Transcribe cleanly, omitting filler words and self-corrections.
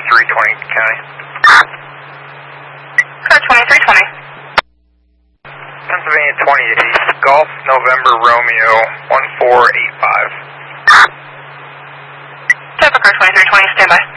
2320 County. Car 2320. Pennsylvania 28 East, Golf November Romeo 1485. Type of car 2320, stand by.